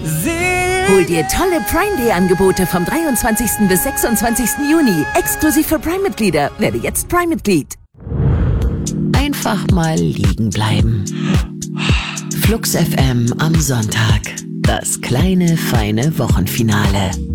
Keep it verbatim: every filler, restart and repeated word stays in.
Hol dir tolle Prime Day Angebote vom dreiundzwanzigsten bis sechsundzwanzigsten Juni. Exklusiv für Prime-Mitglieder. Werde jetzt Prime-Mitglied. Einfach mal liegen bleiben. Flux F M am Sonntag. Das kleine, feine Wochenfinale.